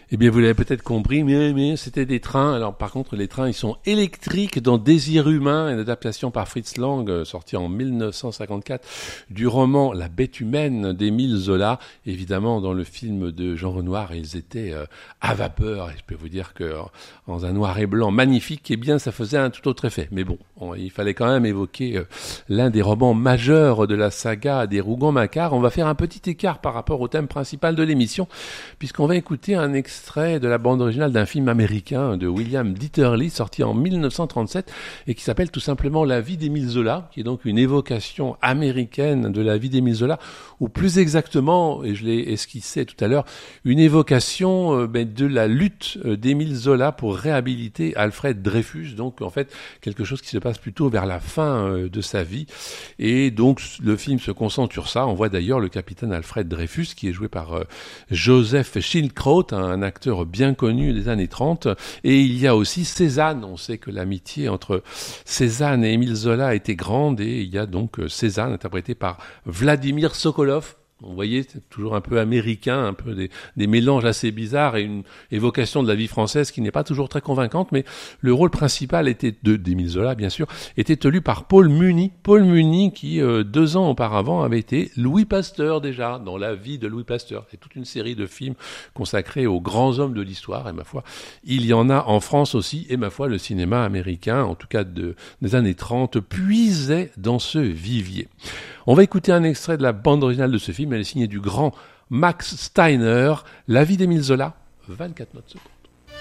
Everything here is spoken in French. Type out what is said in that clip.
Eh bien, vous l'avez peut-être compris, mais c'était des trains. Alors, par contre, les trains, ils sont électriques dans Désir humain, une adaptation par Fritz Lang, sortie en 1954, du roman La bête humaine d'Émile Zola. Évidemment, dans le film de Jean Renoir, ils étaient à vapeur. Et je peux vous dire que dans un noir et blanc magnifique, eh bien, ça faisait un tout autre effet. Mais bon, il fallait quand même évoquer l'un des romans majeurs de la saga des Rougon-Macquart. On va faire un petit écart par rapport au thème principal de l'émission, puisqu'on va écouter un extrait de la bande originale d'un film américain de William Dieterle, sorti en 1937 et qui s'appelle tout simplement La vie d'Émile Zola, qui est donc une évocation américaine de la vie d'Émile Zola, ou plus exactement, et je l'ai esquissé tout à l'heure, une évocation de la lutte d'Émile Zola pour réhabiliter Alfred Dreyfus, donc en fait quelque chose qui se passe plutôt vers la fin de sa vie, et donc le film se concentre sur ça. On voit d'ailleurs le capitaine Alfred Dreyfus qui est joué par Joseph Schildkraut, un acteur bien connu des années 30, et il y a aussi Cézanne. On sait que l'amitié entre Cézanne et Émile Zola était grande, et il y a donc Cézanne interprété par Vladimir Sokolov. Vous voyez, c'est toujours un peu américain, un peu des mélanges assez bizarres et une évocation de la vie française qui n'est pas toujours très convaincante, mais le rôle principal d'Émile Zola, bien sûr, était tenu par Paul Muni. Paul Muni qui, 2 ans auparavant, avait été Louis Pasteur déjà, dans La vie de Louis Pasteur. C'est toute une série de films consacrés aux grands hommes de l'histoire, et ma foi, il y en a en France aussi, et ma foi, le cinéma américain, en tout cas des années 30, puisait dans ce vivier. On va écouter un extrait de la bande originale de ce film. Elle est signée du grand Max Steiner, La vie d'Émile Zola, 24 notes secondes.